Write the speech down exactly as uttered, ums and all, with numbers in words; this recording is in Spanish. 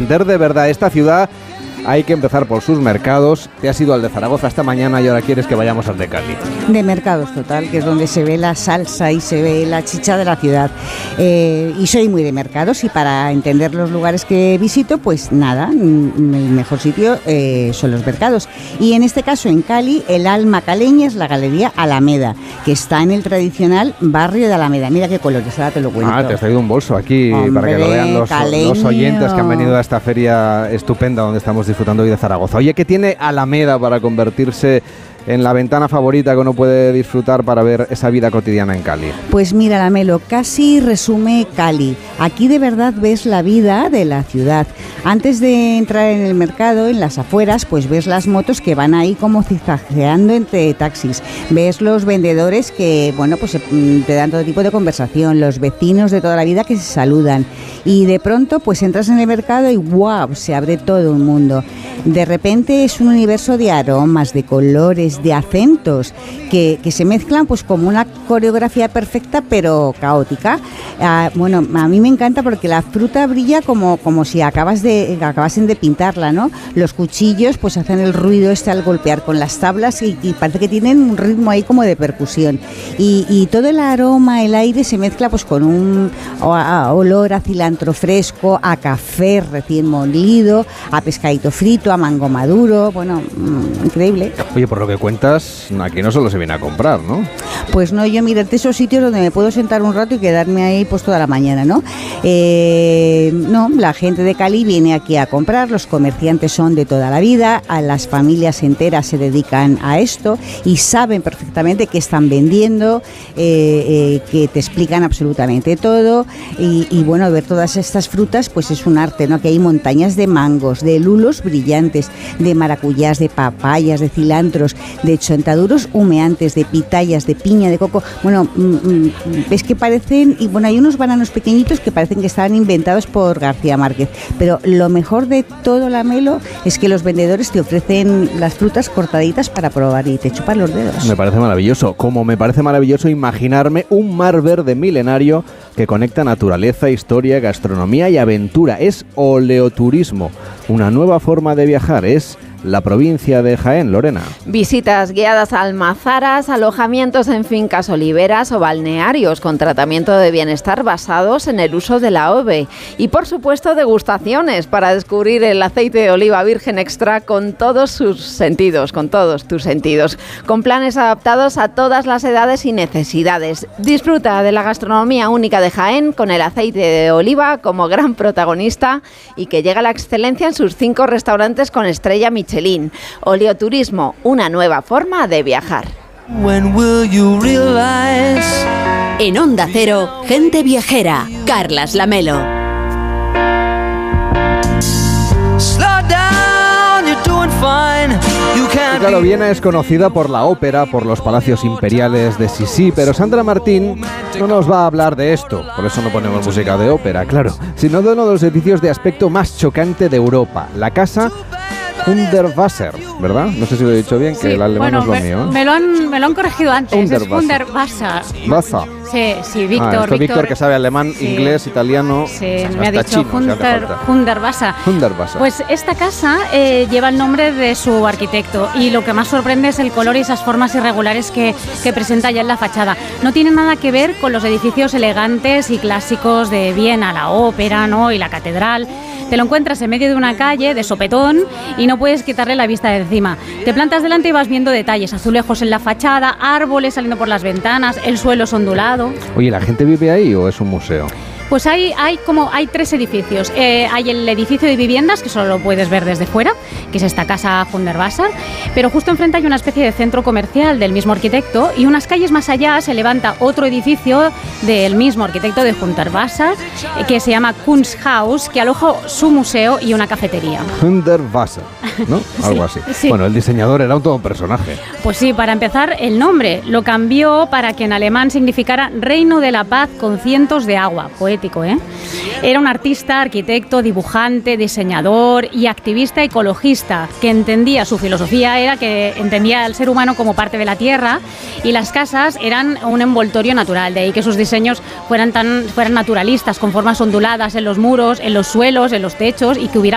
entender de verdad esta ciudad, hay que empezar por sus mercados. Te has ido al de Zaragoza esta mañana y ahora quieres que vayamos al de Cali. De mercados, total, que es donde se ve la salsa y se ve la chicha de la ciudad. Eh, y soy muy de mercados, y para entender los lugares que visito, pues nada, el mejor sitio eh, son los mercados. Y en este caso, en Cali, el alma caleña es la Galería Alameda, que está en el tradicional barrio de Alameda. Mira qué colores, ahora te lo cuento. Ah, te has traído un bolso aquí. Hombre, para que lo vean los, los oyentes que han venido a esta feria estupenda donde estamos disfrutando hoy de Zaragoza. Oye, ¿qué tiene Alameda para convertirse en la ventana favorita que uno puede disfrutar para ver esa vida cotidiana en Cali? Pues mira, Lamelo, casi resume Cali. Aquí de verdad ves la vida de la ciudad. Antes de entrar en el mercado, en las afueras, pues ves las motos que van ahí como zigzagueando entre taxis. Ves los vendedores que, bueno, pues te dan todo tipo de conversación, los vecinos de toda la vida que se saludan. Y de pronto, pues entras en el mercado y ¡guau!, se abre todo un mundo. De repente es un universo de aromas, de colores, de acentos que, que se mezclan pues como una coreografía perfecta pero caótica. Ah, bueno, a mí me encanta porque la fruta brilla como, como si acabas de, acabasen de pintarla, ¿no? Los cuchillos pues hacen el ruido este al golpear con las tablas y, y parece que tienen un ritmo ahí como de percusión. Y, y todo el aroma, el aire se mezcla pues con un a, a olor a cilantro fresco, a café recién molido, a pescadito frito, a mango maduro. Bueno, mmm, increíble. Oye, por lo que cuentas, aquí no solo se viene a comprar, ¿no? Pues no, yo mirarte esos sitios donde me puedo sentar un rato y quedarme ahí pues toda la mañana, ¿no? Eh, no, la gente de Cali viene aquí a comprar, los comerciantes son de toda la vida, a las familias enteras se dedican a esto y saben perfectamente qué están vendiendo, eh, eh, que te explican absolutamente todo y, y bueno, ver todas estas frutas pues es un arte, ¿no? Que hay montañas de mangos, de lulos brillantes, de maracuyás, de papayas, de cilantros, de chontaduro humeantes, de pitayas, de piña, de coco. Bueno, mmm, ves que parecen, y bueno, hay unos bananos pequeñitos que parecen que estaban inventados por García Márquez, pero lo mejor de todo, Lamelo, es que los vendedores te ofrecen las frutas cortaditas para probar y te chupan los dedos. Me parece maravilloso, como me parece maravilloso imaginarme un mar verde milenario que conecta naturaleza, historia, gastronomía y aventura. Es oleoturismo, una nueva forma de viajar, es la provincia de Jaén, Lorena. Visitas guiadas a almazaras, alojamientos en fincas oliveras o balnearios con tratamiento de bienestar basados en el uso de la O V E. Y por supuesto degustaciones para descubrir el aceite de oliva virgen extra con todos sus sentidos, con todos tus sentidos, con planes adaptados a todas las edades y necesidades. Disfruta de la gastronomía única de Jaén con el aceite de oliva como gran protagonista y que llega a la excelencia en sus cinco restaurantes con estrella Michelin. Michelin. Oleoturismo, una nueva forma de viajar. En Onda Cero, gente viajera, Carlas Lamelo. Y claro, Viena es conocida por la ópera, por los palacios imperiales de Sisi, pero Sandra Martín no nos va a hablar de esto, por eso no ponemos música de ópera, claro, sino de uno de los edificios de aspecto más chocante de Europa, la casa Hundertwasser, ¿verdad? No sé si lo he dicho bien, que sí, el alemán bueno, no es lo me, mío, ¿eh? Me lo han, me lo han corregido antes, es Hundertwasser. Wasser. Sí, sí, Víctor. Ah, esto Víctor, Víctor que sabe alemán, sí, inglés, italiano, sí, hasta me ha dicho chino, Hunder, si Hundertwasser. Hundertwasser. Pues esta casa eh, lleva el nombre de su arquitecto y lo que más sorprende es el color y esas formas irregulares que, que presenta ya en la fachada. No tiene nada que ver con los edificios elegantes y clásicos de Viena, la ópera, ¿no?, y la catedral. Te lo encuentras en medio de una calle de sopetón y no puedes quitarle la vista de encima. Te plantas delante y vas viendo detalles, azulejos en la fachada, árboles saliendo por las ventanas, el suelo es ondulado. Oye, ¿la gente vive ahí o es un museo? Pues hay, hay como hay tres edificios. Eh, hay el edificio de viviendas, que solo lo puedes ver desde fuera, que es esta casa Hundertwasser, pero justo enfrente hay una especie de centro comercial del mismo arquitecto y unas calles más allá se levanta otro edificio del mismo arquitecto de Hundertwasser, eh, que se llama Kunsthaus, que aloja su museo y una cafetería. Hundertwasser, ¿no? Algo sí, así. Sí. Bueno, el diseñador era un todo un personaje. Pues sí, para empezar, el nombre lo cambió para que en alemán significara Reino de la Paz con cientos de agua. Poético, ¿eh? Era un artista, arquitecto, dibujante, diseñador y activista ecologista que entendía, su filosofía era que entendía al ser humano como parte de la tierra y las casas eran un envoltorio natural, de ahí que sus diseños fueran tan fueran naturalistas, con formas onduladas en los muros, en los suelos, en los techos y que hubiera